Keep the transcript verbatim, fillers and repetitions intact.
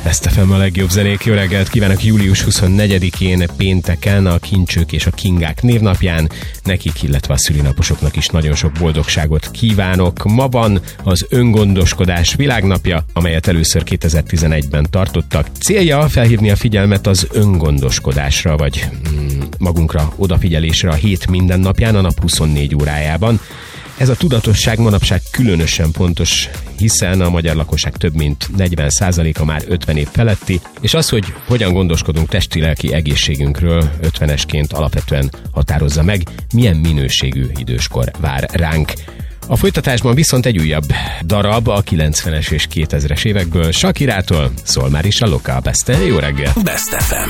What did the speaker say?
Best ef em a legjobb zenék. Jó reggelt kívánok július huszonnegyedikén pénteken, a Kincsők és a Kingák névnapján. Nekik, illetve a szülinaposoknak is nagyon sok boldogságot kívánok. Ma van az öngondoskodás világnapja, amelyet először kétezer-tizenegyben tartottak. Célja felhívni a figyelmet az öngondoskodásra, vagy mm, magunkra odafigyelésre a hét minden napján, a nap huszonnégy órájában. Ez a tudatosság manapság különösen fontos, hiszen a magyar lakosság több mint negyven százaléka már ötven év feletti, és az, hogy hogyan gondoskodunk testi-lelki egészségünkről ötvenesként alapvetően határozza meg, milyen minőségű időskor vár ránk. A folytatásban viszont egy újabb darab a kilencvenes és kétezres évekből, Shakirától szól már is a Local Best. Jó reggel! Best ef em.